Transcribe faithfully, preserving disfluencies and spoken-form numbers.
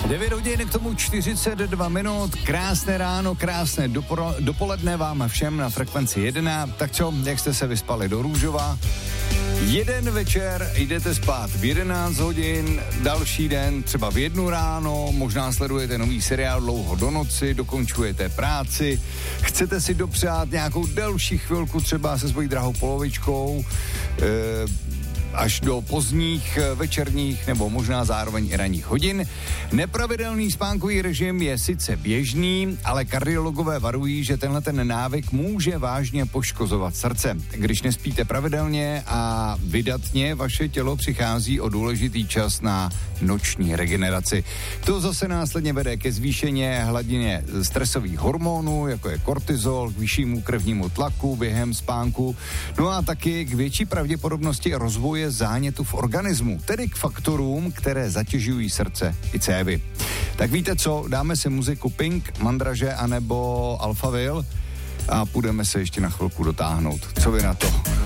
devět hodin, k tomu čtyřicet dva minut, krásné ráno, krásné doporo, dopoledne vám všem na frekvenci jedna. Tak co, jak jste se vyspali do Růžova? Jeden večer jdete spát v jedenáct hodin, další den třeba v jednu ráno, možná sledujete nový seriál dlouho do noci, dokončujete práci, chcete si dopřát nějakou delší chvilku třeba se svojí drahou polovičkou, e, až do pozdních večerních nebo možná zároveň i ranních hodin. Nepravidelný spánkový režim je sice běžný, ale kardiologové varují, že tenhle ten návyk může vážně poškozovat srdce. Když nespíte pravidelně a vydatně, vaše tělo přichází o důležitý čas na noční regeneraci. To zase následně vede ke zvýšení hladině stresových hormonů, jako je kortizol, k vyššímu krevnímu tlaku během spánku, no a taky k větší pravděpodobnosti rozvoje zánětu v organismu, tedy k faktorům, které zatěžují srdce i cévy. Tak víte co, dáme si muziku Pink, Mandraže anebo Alphaville a půjdeme se ještě na chvilku dotáhnout. Co vy na to?